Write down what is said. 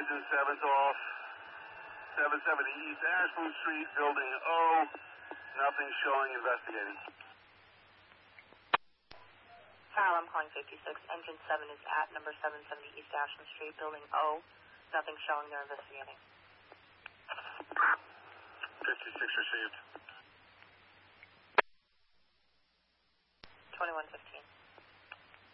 Engine 7's off 770 East Ashland Street, Building O. Nothing showing, investigating. Farrell, I'm calling 56. Engine 7 is at number 770 East Ashland Street, Building O. Nothing showing, they're investigating. 56 received. 2115.